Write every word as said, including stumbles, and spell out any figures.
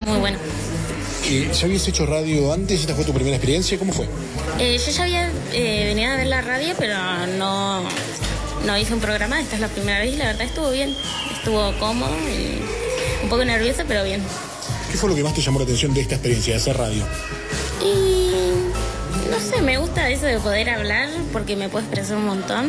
muy bueno. Eh, ¿Ya habías hecho radio antes? ¿Esta fue tu primera experiencia? ¿Cómo fue? Eh, yo ya había eh, venido a ver la radio, pero no, no hice un programa. Esta es la primera vez y la verdad estuvo bien. Estuvo cómodo y un poco nerviosa, pero bien. ¿Qué fue lo que más te llamó la atención de esta experiencia, de hacer radio? Y no sé, me gusta eso de poder hablar porque me puedo expresar un montón.